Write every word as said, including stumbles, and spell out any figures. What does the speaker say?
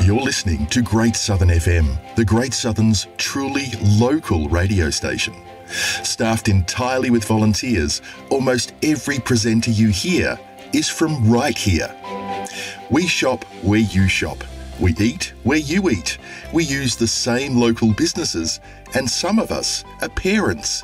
You're listening to Great Southern F M, the Great Southern's truly local radio station. Staffed entirely with volunteers, almost every presenter you hear is from right here. We shop where you shop. We eat where you eat. We use the same local businesses, and some of us are parents,